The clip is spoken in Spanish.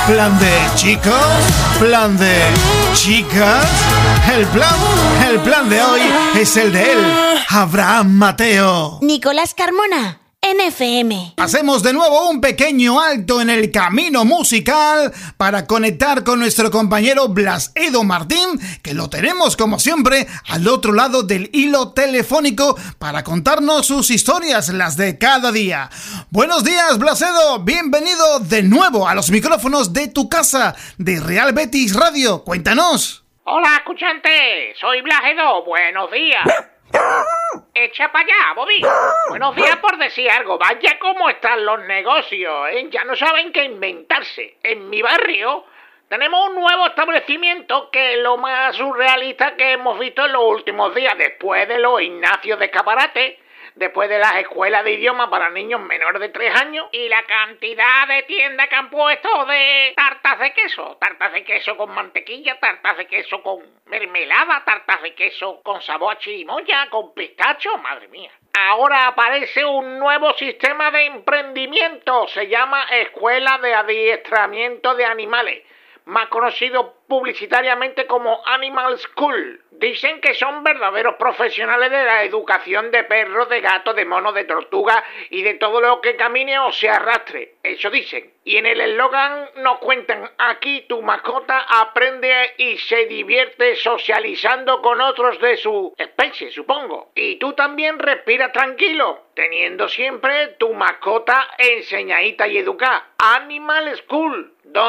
plan de chicos, plan de chicas. El plan de hoy es el de él, Abraham Mateo. Nicolás Carmona, en FM. Hacemos de nuevo un pequeño alto en el camino musical para conectar con nuestro compañero Blas Edo Martín, que lo tenemos como siempre al otro lado del hilo telefónico para contarnos sus historias, las de cada día. Buenos días, Blas Edo, bienvenido de nuevo a los micrófonos de tu casa, de Real Betis Radio. Cuéntanos. Hola, escuchante, soy Blas Edo, buenos días. Echa para allá, Bobby. Buenos días por decir algo. Vaya cómo están los negocios, ¿eh? Ya no saben qué inventarse. En mi barrio tenemos un nuevo establecimiento que es lo más surrealista que hemos visto en los últimos días. Después de los Ignacios de Escaparate, después de las escuelas de idioma para niños menores de 3 años y la cantidad de tiendas que han puesto de tartas de queso con mantequilla, tartas de queso con mermelada, tartas de queso con sabor a chirimoya, con pistacho, madre mía. Ahora aparece un nuevo sistema de emprendimiento, se llama Escuela de Adiestramiento de Animales, más conocido publicitariamente como Animal School. Dicen que son verdaderos profesionales de la educación de perros, de gatos, de monos, de tortugas y de todo lo que camine o se arrastre. Eso dicen. Y en el eslogan nos cuentan: aquí tu mascota aprende y se divierte socializando con otros de su especie, supongo. Y tú también respira tranquilo, teniendo siempre tu mascota enseñadita y educada. Animal School, donde